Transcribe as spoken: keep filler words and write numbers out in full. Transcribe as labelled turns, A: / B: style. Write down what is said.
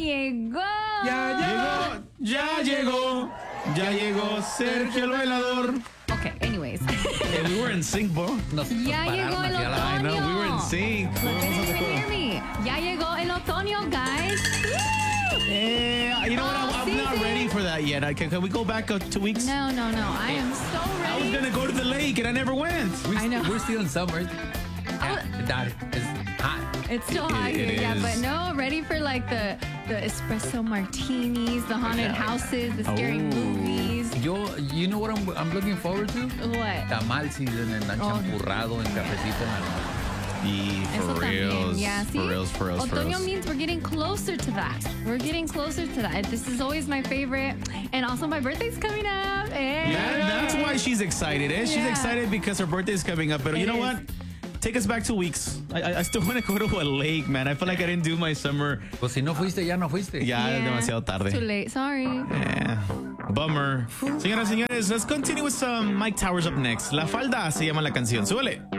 A: llegó.
B: Ya llegó, ya llegó, ya llegó Sergio el bailador.
A: Okay, anyways.
B: Yeah, we were in sync, bro.
C: Nos
A: Ya llegó el
C: pararon aquí a la-
B: I know,
A: otoño.
B: we were in sync.
A: But they didn't even hear me. Ya llegó el otoño, guys.
B: Eh, you know what? I'm, I'm not
A: Season.
B: ready for that yet. I, can, can we go back uh, two weeks?
A: No, no, no. I am so
B: I was
A: ready.
B: gonna go to the lake and I never went.
C: We,
A: I know.
C: We're still in summer.
A: Oh.
C: That is hot.
A: It's still
B: It-
A: hot
B: it
A: here, yeah,
B: is.
A: but no, ready for like the the espresso martinis, the haunted houses, the scary
B: Oh.
A: movies.
C: Yo, you know what I'm, I'm looking forward to?
A: What?
C: Tamal season en
A: Oh.
C: champurrado, en cafecito en la
B: Y
A: Eso
B: for
A: también,
B: reals,
A: yeah, see?
B: for reals, for reals, for
A: Otoño
B: reals.
A: means we're getting closer to that. We're getting closer to that. This is always my favorite. And also my birthday's coming up. Hey.
B: Yeah, that's why she's excited, eh? She's
A: Yeah.
B: excited because her birthday is coming up. But you
A: It
B: know
A: is.
B: what? Take us back two weeks. I, I, I still want to go to a lake, man. I feel like I didn't do my summer.
C: Pues si no fuiste, ya no fuiste.
B: Ya es
A: Yeah.
B: demasiado
A: Too
B: tarde.
A: late. Sorry.
B: Yeah. Bummer. Señoras y señores, let's continue with some Mike Towers up next. La Falda se llama la canción. Súbele.